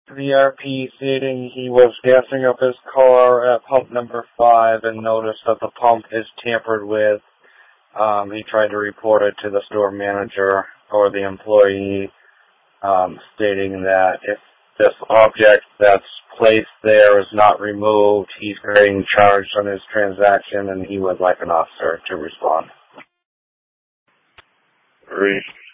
the RP stating he was gassing up his car at pump number 5 and noticed that the pump is tampered with. He tried to report it to the store manager or the employee, stating that if this object that's placed there is not removed, he's getting charged on his transaction, and he would like an officer to respond.